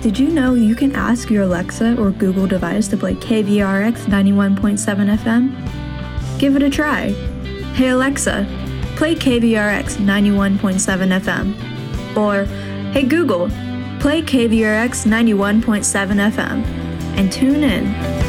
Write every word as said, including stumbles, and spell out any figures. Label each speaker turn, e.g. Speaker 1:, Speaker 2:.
Speaker 1: Did you know you can ask your Alexa or Google device to play K V R X ninety-one point seven F M? Give it a try. Hey Alexa, play K V R X ninety-one point seven F M. Or, hey Google, play K V R X ninety-one point seven F M. And tune in.